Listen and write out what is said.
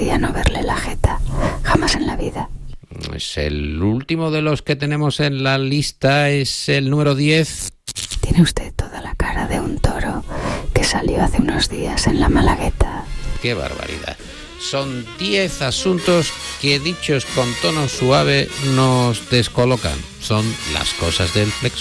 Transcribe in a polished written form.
parecía no verle la jeta, jamás en la vida. Pues el último de los que tenemos en la lista es el número 10. Tiene usted toda la cara de un toro que salió hace unos días en la Malagueta. ¡Qué barbaridad! Son 10 asuntos que, dichos con tono suave, nos descolocan. Son las cosas del Flexo.